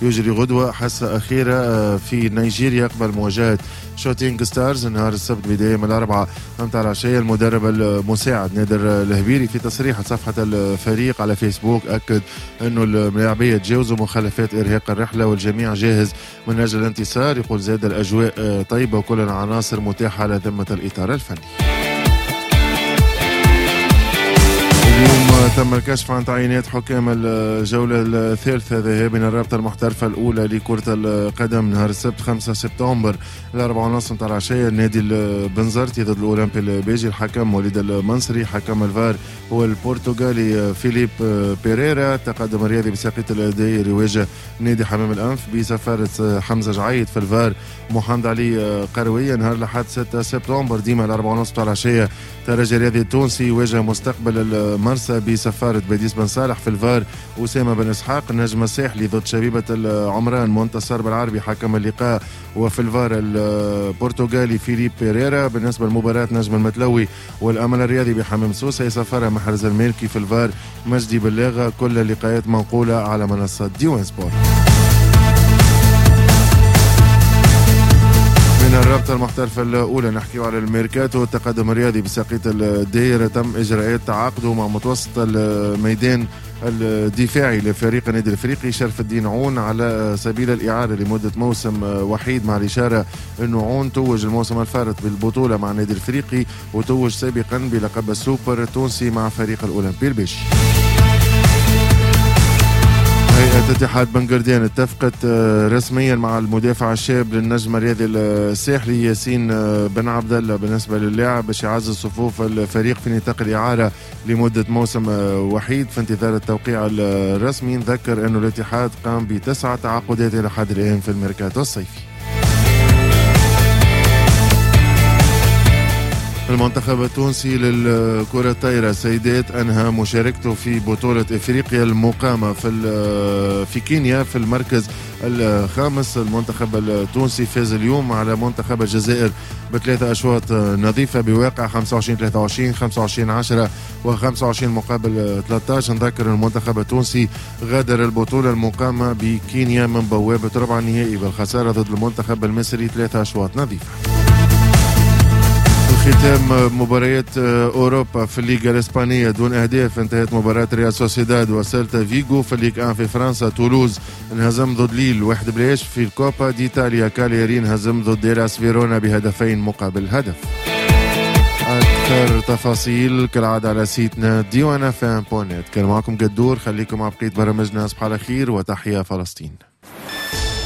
يجري غدوة حصة أخيرة في نيجيريا قبل مواجهة شوتينغ ستارز نهار السبت بداية من الأربعة متاع العشية. المدرب المساعد نادر الهبيري في تصريح صفحة الفريق على فيسبوك أكد أنه اللاعبية تجاوزوا مخالفات إرهاق الرحلة والجميع جاهز من أجل الانتصار. يقول زاد الأجواء طيبة وكل العناصر متاحة على ذمة الإطار الفني. اليوم تم الكشف عن تعيينات حكام الجولة الثالثة ذهاب من الرابطة المحترفة الأولى لكرة القدم نهار السبت 5 سبتمبر 4:30 متاع العشية. النادي البنزرتي ضد الأولمبي البيجي. الحكم وليد المنصري. حكم الفار هو البرتغالي فيليب بيريرا. التقدم الرياضي بساقية الدائري يواجه نادي حمام الأنف بسفارة حمزة جعيد. في الفار محمد علي قروية. نهار الأحد 6 سبتمبر ديما 4:30 متاع العشية ترجي الرياضي التونسي يواجه مستقبل المرسى بسفارة باديس بن صالح. في الفار أسامة بن إسحاق. النجم الساحلي ضد شبيبة العمران منتصر بالعربي حكم اللقاء. وفي الفار البرتغالي فيليب بيريرا. بالنسبة لمباراة نجم المتلوي والأمل الرياضي بحمام سوسة يسفرها محرز المالكي. في الفار مجدي بلاغة. كل اللقاءات منقولة على منصة ديوان سبورت. من الرابطة المحترفة الأولى نحكي على الميركاتو. التقدم الرياضي بساقية الدائرة تم إجراءات تعاقده مع متوسط الميدان الدفاعي لفريق النادي الافريقي شرف الدين عون على سبيل الإعارة لمدة موسم وحيد، مع الإشارة أنه عون توج الموسم الفارط بالبطولة مع النادي الافريقي وتوج سابقا بلقب السوبر التونسي مع فريق الأولمبي البيجي. هيئة اتحاد بنغردان اتفقت رسميا مع المدافع الشاب للنجم الرياضي الساحلي ياسين بن عبد الله بالنسبة للاعب باش يعزز صفوف الفريق في نطاق الإعارة لمدة موسم وحيد في انتظار التوقيع الرسمي. نذكر أنه الاتحاد قام ب9 تعاقدات إلى حد الآن في الميركاتو الصيفي. المنتخب التونسي للكرة الطايرة سيدات أنهى مشاركته في بطولة إفريقيا المقامة في كينيا في المركز الخامس. المنتخب التونسي فاز اليوم على منتخب الجزائر ب3 أشواط نظيفة بواقع 25-23 25-10 و25 مقابل 13. نذكر المنتخب التونسي غادر البطولة المقامة بكينيا من بوابة ربع النهائي بالخسارة ضد المنتخب المصري 3 أشواط نظيفة. ختام مباريات أوروبا في الليغا الإسبانية دون أهداف. انتهت مباراة ريال سوسيداد وسيلتا فيغو. في الليغ 1 في فرنسا تولوز انهزم ضد ليل 1-0. في الكوبا ديتاليا كالياري انهزم ضد ديلاس فيرونا بهدفين مقابل هدف. أكثر تفاصيل كالعادة على سيتنا diwanfm.net. كان معكم قدور. خليكم مع بقية برامجنا. أصبح على خير وتحية فلسطين.